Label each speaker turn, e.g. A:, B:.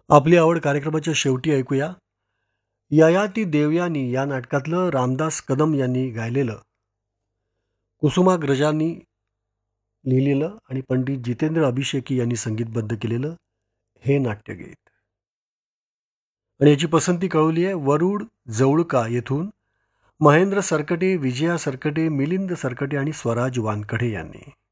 A: आपली आवड कार्यक्रमाच्या शेवटी ऐकूया ययाती देवयानी या नाटकातलं रामदास कदम यांनी गायलेलं, कुसुमाग्रजांनी लिहिलेलं आणि पंडित जितेंद्र अभिषेकी यांनी संगीतबद्ध केलेलं हे नाट्यगीत. आणि याची पसंती कळवली आहे वरुड जवळका येथून महेंद्र सरकटे, विजया सरकटे, मिलिंद सरकटे आणि स्वराज वानकडे यांनी.